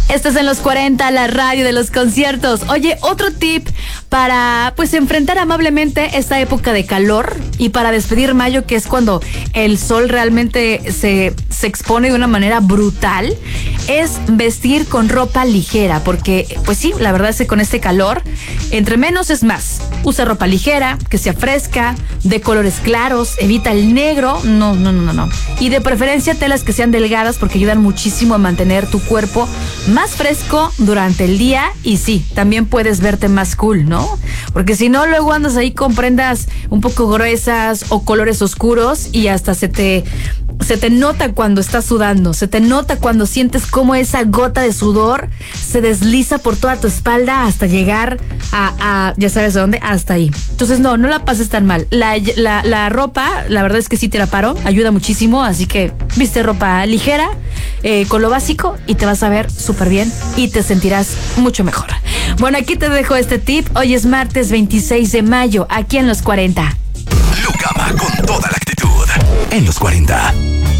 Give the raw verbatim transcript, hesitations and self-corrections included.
Estás en los cuarenta, la radio de los conciertos. Oye, otro tip para pues enfrentar amablemente esta época de calor y para despedir mayo, que es cuando el sol realmente se, se expone de una manera brutal, es vestir con ropa ligera, porque pues sí, la verdad es que con este calor, entre menos es más. Usa ropa ligera, que sea fresca, de colores claros, evita el negro, no, no, no, no. Y de preferencia telas que sean delgadas porque ayudan muchísimo a mantener tu cuerpo más fresco durante el día y sí, también puedes verte más cool, ¿no? Porque si no, luego andas ahí con prendas un poco gruesas o colores oscuros y hasta se te... Se te nota cuando estás sudando, se te nota cuando sientes cómo esa gota de sudor se desliza por toda tu espalda hasta llegar a, a ya sabes dónde, hasta ahí. Entonces no, no la pases tan mal. La, la, la ropa, la verdad es que sí te la paro, ayuda muchísimo, así que viste ropa ligera, eh, con lo básico y te vas a ver súper bien y te sentirás mucho mejor. Bueno, aquí te dejo este tip. Hoy es martes veintiséis de mayo, aquí en Los cuarenta. Lucama con toda la actitud en Los cuarenta.